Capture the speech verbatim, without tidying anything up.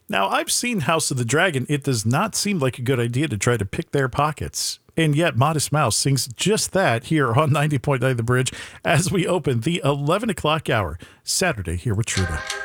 Now, I've seen House of the Dragon. It does not seem like a good idea to try to pick their pockets. And yet, Modest Mouse sings just that here on ninety point nine The Bridge as we open the eleven o'clock hour, Saturday here with Truda.